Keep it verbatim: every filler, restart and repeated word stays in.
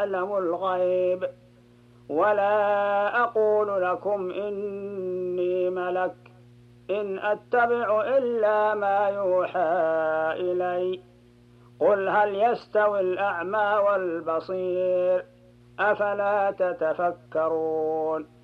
يعلم الغيب ولا أقول لكم إني ملك إن أتبع إلا ما يوحى إلي قل هل يستوي الأعمى والبصير أفلا تتفكرون